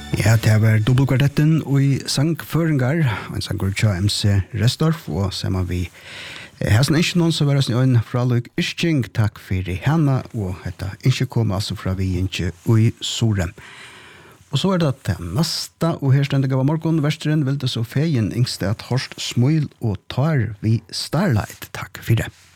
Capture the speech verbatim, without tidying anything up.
Ja, det var dubbelkvartetten og i sangføringar, en sanger til M C Restorff, og sammen vi Hæsen ikke noen som var en øyn fra Luk Isching, takk for henne, og dette ikke kom altså fra vi ikke i Sore. Og så er det til neste, og her stender gav morgen, versteren vil det så feien yngste at Horst Smøyl og tar vi Starlight, takk for det.